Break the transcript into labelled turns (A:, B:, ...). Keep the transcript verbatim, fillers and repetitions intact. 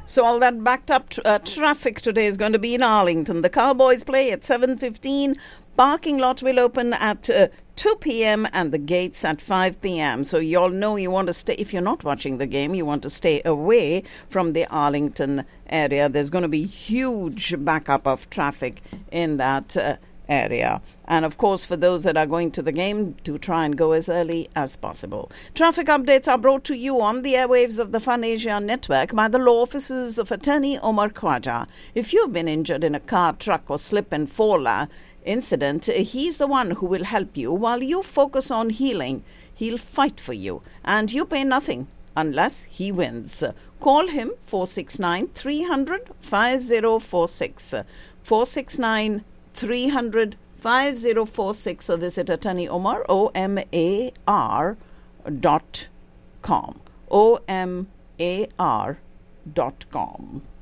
A: So all that backed up tr- uh, traffic today is going to be in Arlington. The Cowboys play at seven fifteen. Parking lot will open at uh, two p.m. and the gates at five p.m. So you all know you want to stay, if you're not watching the game, you want to stay away from the Arlington area. There's going to be huge backup of traffic in that uh, area. And of course, for those that are going to the game, to try and go as early as possible. Traffic updates are brought to you on the airwaves of the Fun Asia Network by the law offices of Attorney Omar Khwaja. If you've been injured in a car, truck or slip and fall uh, incident, he's the one who will help you. While you focus on healing, he'll fight for you. And you pay nothing unless he wins. Call him four six nine, three hundred, five zero four six. four six nine, three hundred, five zero four six or visit Attorney Omar, O M A R dot com. O M A R dot com.